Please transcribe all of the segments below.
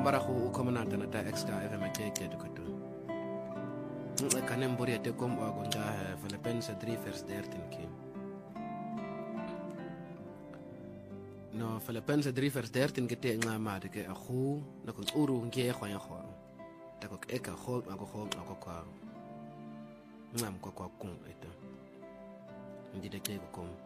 bara go commonanta na ta extra eve makeke dukato kanem boria te kom wa gonda Filippenzen 3 vers 13 ki no Filippenzen 3 vers 13 ke nga ma de ke agu na ko uru nge khwa ya khwa ta ko eka khol ako kwa ngam kwa kum eta ndi de ke ko kom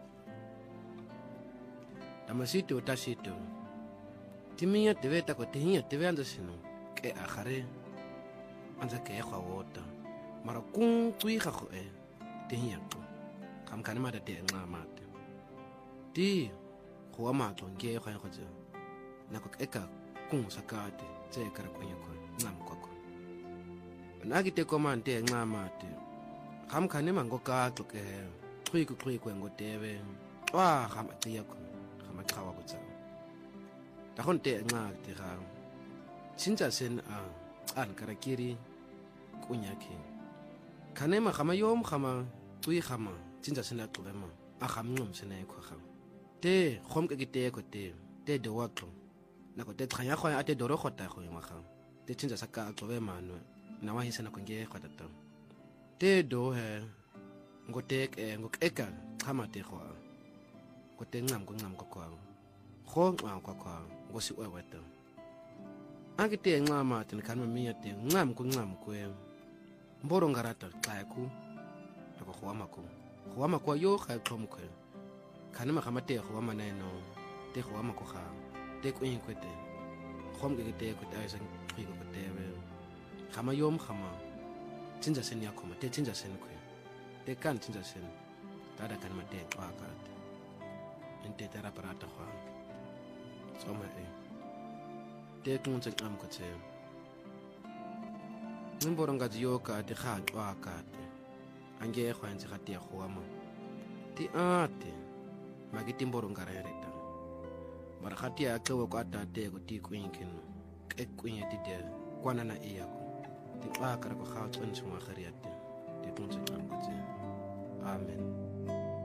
tamasito tasito timia teve ta ko tinya teve anda sino ke akhare anza ke khwa wota mara kung tui ga go tinya to kam kana ma de nga ma ti go ma to nge khwa go tsa na ko eka kung sakate tse kara ko nyako ngam ko na gite ko man te nga ma te kam khane mango ka to ke tui ko ngo teve wa khama tiya ko khama khawa ko tsa ta honte nga te ga sinja sen an karakiri kunyaki kanema khama yom khama tui khama sinja sen la tlema a khamngum sen ay khwa te khom ke te ko te de waklo na ko te khanya khwa ate doro khota go ngwa kha te sinja saka tlobe manwe na wa hisana ko nge khwa tata te do he ngotek ngokeka khama te khwa ko te ngam ko kwa kho kwa ngosi wa wata angite ngama tin kan mamiya te ngam ko mboro ngarata xaku ko khwama ko yo kha tlom ko kanema khama te khwama na no te khwama ko kha te ko yin kwete khom ke te ko ta sang khwi ko te be khama yom khama tinja sen ya khoma te tinja sen ko te kan tinja sen ta da kan ma te kwa ka ente tera parata khwa soma te tunje am ko te mboro ngaji yo ka te kha kwa ka te ange khwanzi ga te khwama ti ate magiti mboro ngarereta mara khati ya kewe ko atate ko ti kwinkino ke kwinya ti de kwana na iya ko ti kwa kara ko kha tsontswa khariate ti tunse am ko te amen